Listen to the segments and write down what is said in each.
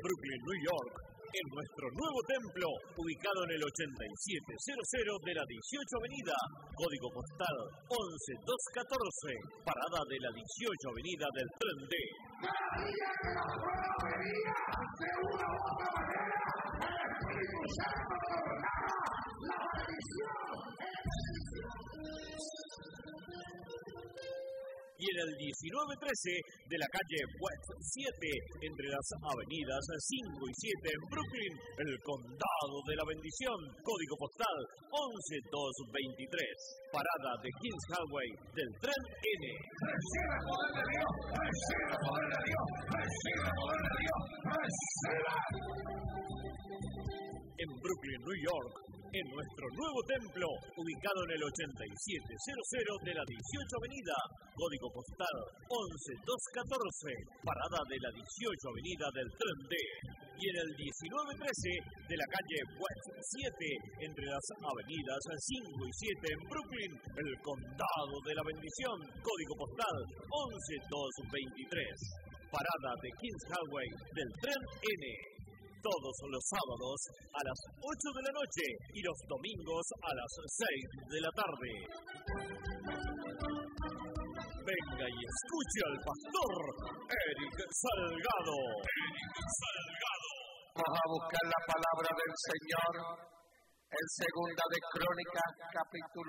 Brooklyn, New York, en nuestro nuevo templo, ubicado en el 8700 de la 18 Avenida, código postal 11214, parada de la 18 Avenida del Tren D. María que la prueba venía de una u otra manera, el Espíritu Santo ordenaba la bendición, Y en el 1913 de la calle West 7, entre las avenidas 5 y 7 en Brooklyn, el Condado de la Bendición, código postal 11223, parada de Kings Highway del Tren N. Recibe el poder de Dios, recibe el poder de Dios, recibe el poder de Dios, recibe. En Brooklyn, New York, en nuestro nuevo templo, ubicado en el 8700 de la 18 Avenida, código postal 11214, parada de la 18 Avenida del Tren D. Y en el 1913 de la calle West 7, entre las avenidas 5 y 7 en Brooklyn, el Condado de la Bendición, código postal 11223, parada de Kings Highway del Tren N. Todos los sábados a las 8 de la noche y los domingos a las 6 de la tarde. Venga y escuche al pastor Eric Salgado. Vamos a buscar la palabra del Señor en Segunda de Crónicas, capítulo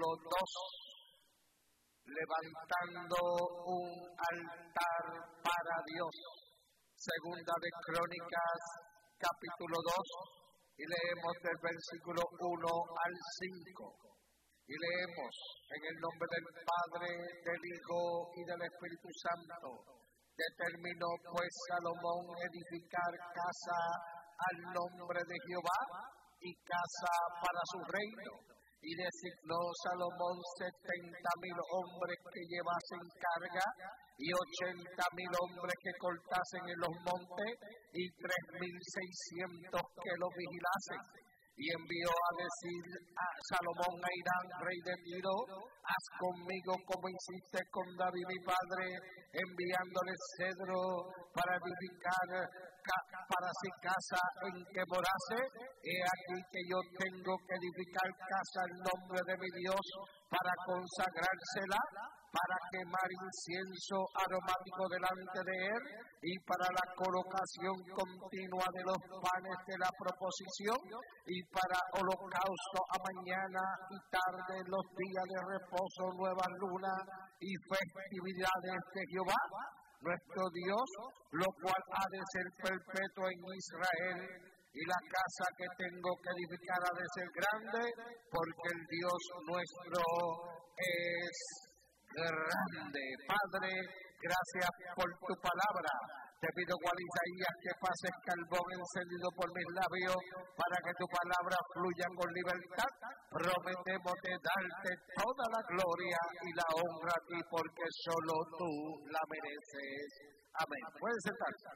2. Levantando un altar para Dios. Segunda de Crónicas, capítulo 2, y leemos del versículo 1 al 5. Y leemos en el nombre del Padre, del Hijo y del Espíritu Santo. Determinó pues Salomón edificar casa al nombre de Jehová y casa para su reino. Y designó Salomón 70,000 hombres que llevasen carga y 80,000 hombres que cortasen en los montes y 3,600 que lo vigilasen. Y envió a decir a Salomón a Hirán, rey de Tiro: haz conmigo como hiciste con David mi padre, enviándole cedro para edificar para sí casa en que morase. He aquí que yo tengo que edificar casa en nombre de mi Dios para consagrársela, para quemar incienso aromático delante de él y para la colocación continua de los panes de la proposición y para holocausto a mañana y tarde, los días de reposo, nueva luna y festividades de Jehová nuestro Dios, lo cual ha de ser perpetuo en Israel. Y la casa que tengo que edificar ha de ser grande, porque el Dios nuestro es grande. Padre, gracias por tu palabra. Te pido, cual Isaías, que pases carbón encendido por mis labios para que tu palabra fluya con libertad. Prometemos de darte toda la gloria y la honra a ti, porque solo tú la mereces. Amén. Pueden sentarse.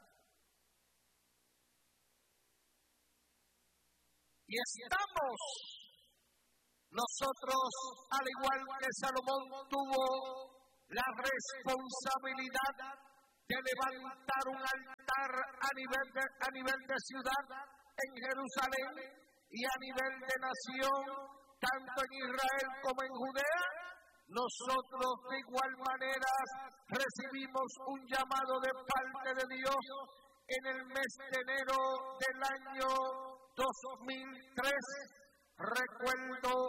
Y estamos nosotros, al igual que Salomón tuvo la responsabilidad de levantar un altar a nivel de ciudad en Jerusalén y a nivel de nación, tanto en Israel como en Judea. Nosotros de igual manera recibimos un llamado de parte de Dios en el mes de enero del año 2003. Recuerdo